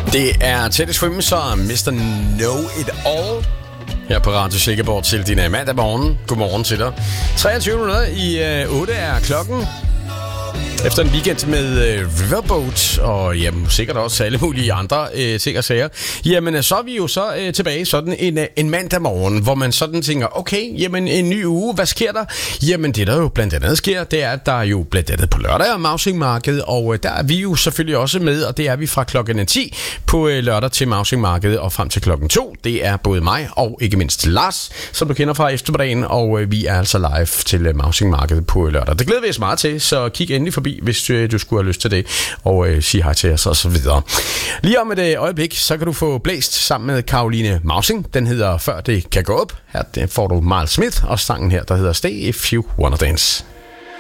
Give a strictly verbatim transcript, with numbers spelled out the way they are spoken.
Det er Teddy Swims og mister Know It All her på Radio Silkeborg til din mandag morgen. Godmorgen til dig. treogtyve minutter i øh, otte er klokken. Efter en weekend med øh, Riverboat og jamen, sikkert også alle mulige andre øh, ting og sager, jamen så er vi jo så øh, tilbage sådan en, øh, en mandag morgen, hvor man sådan tænker, okay, jamen en ny uge, hvad sker der? Jamen det der jo blandt andet sker, det er, at der er jo blandt andet på lørdag er Mousingmarkedet, og øh, der er vi jo selvfølgelig også med, og det er vi fra klokken ti på øh, lørdag til Mousingmarkedet og frem til klokken to. Det er både mig og ikke mindst Lars, som du kender fra eftermiddagen, og øh, vi er altså live til øh, Mousingmarkedet på øh, lørdag. Det glæder vi os meget til, så kig endelig forbi, hvis øh, du skulle have lyst til det, og øh, sige hej til os og så videre. Lige om et øh, øjeblik, så kan du få blæst sammen med Caroline Mousing. Den hedder Før det kan gå op. Her får du Miles Smith og sangen her, der hedder Stay If You Wanna Dance.